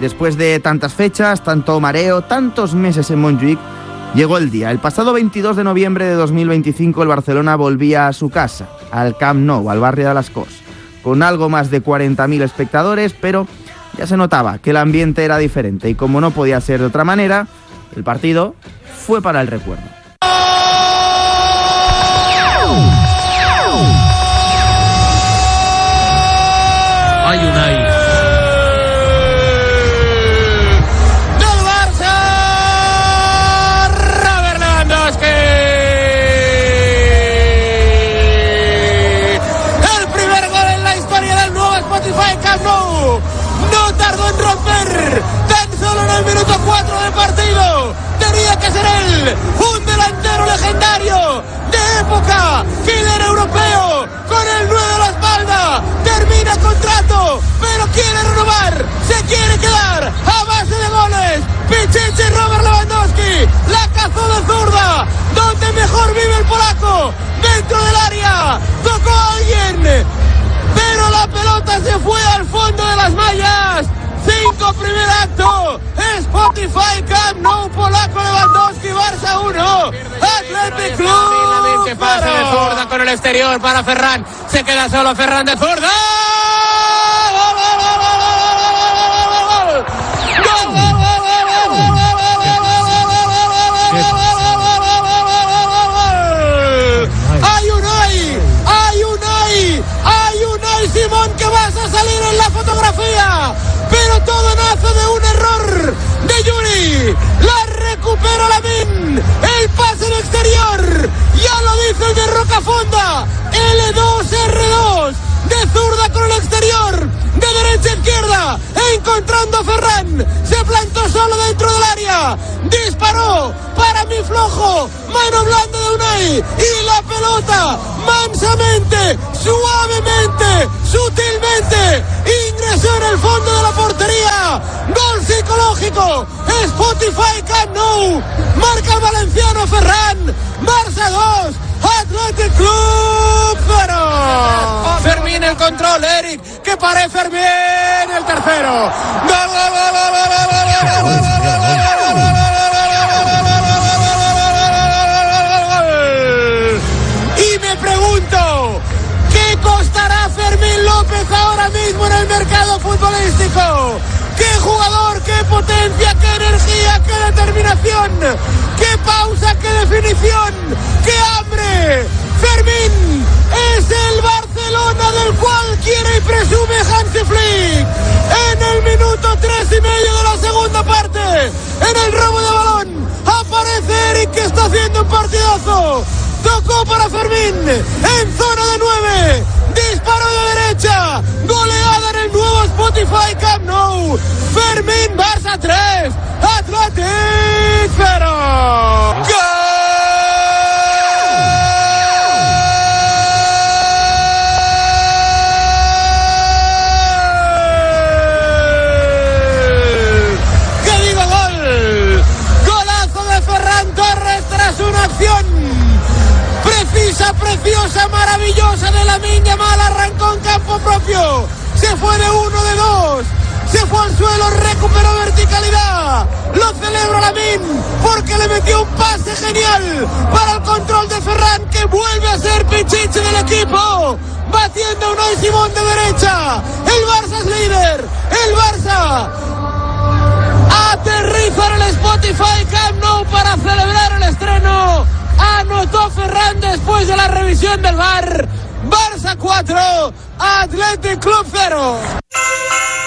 Después de tantas fechas, tanto mareo, tantos meses en Montjuïc, llegó el día. El pasado 22 de noviembre de 2025 el Barcelona volvía a su casa, al Camp Nou, al barrio de Las Corts, con algo más de 40.000 espectadores, pero ya se notaba que el ambiente era diferente y como no podía ser de otra manera, el partido fue para el recuerdo. Ay, Unai. Del Barça, Robert Lewandowski. El primer gol en la historia del nuevo Spotify Camp Nou. No tardó en romper, tan solo en el minuto 4 del partido. Tenía que ser él, un delantero legendario de época, líder europeo, con el 9 a la espalda. Termina contrato, pero quiere renovar, se quiere quedar a base de goles. Pichichi Robert Lewandowski, la cazó de zurda, donde mejor vive el polaco, dentro del área. Tocó a alguien, pero la pelota se fue al fondo de las mallas. 5, primer acto, Spotify Camp Nou, polaco Lewandowski, Barça 1, Athletic Club. Que pase de zurda con el exterior para Ferran, se queda solo Ferran de zurda. Hay Unai Simón, que vas a salir en la fotografía. Pero todo nace de un error de Yuri. La recupera Lamine. El pase en exterior. Ya lo dice el de Rocafonda. L2R2. De zurda con el exterior. De derecha a izquierda. Encontrando a Ferran. Se plantó solo dentro del área. Disparó. Para mi flojo. Mano blanda de Unai. Y la pelota. Mansamente. Suavemente. Sutilmente. Ingresó en el fondo de la portería. Gol psicológico. Spotify Camp Nou. Marca el valenciano Ferran. Barça 2. Athletic Club 0. Fermín el control, Eric, que pare Fermín el tercero. Gol, gol, gol, gol, gol, gol, gol, gol, y me pregunto, ¿qué costará Fermín López ahora mismo en el mercado futbolístico? ¡Qué jugador, qué potencia, qué energía, qué determinación! ¡Qué pausa, qué definición, qué hambre! Fermín es el Barcelona del cual quiere y presume Hansi Flick. En el minuto 3 y medio de la segunda parte, en el robo de balón, aparece Eric, que está haciendo un partidazo. Tocó para Fermín, en zona de 9, disparo de derecha, goleada en el nuevo Spotify Camp Nou. Fermín, Barça 3, Athletic 0. ¡Gol! ¿Qué digo gol? Golazo de Ferran Torres tras una acción precisa, preciosa, maravillosa de Lamine Yamal. Arrancó en campo propio, se fue de 1, de 2, se fue al suelo, recuperó verticalidad. Lo celebra Lamine porque le metió un pase genial para el control de Ferran, que vuelve a ser pichichi del equipo, batiendo a Unai Simón de derecha. El Barça es líder, el Barça aterriza en el Spotify Camp Nou para celebrar el estreno. Anotó Ferran después de la revisión del VAR. Barça 4, Athletic Club 0.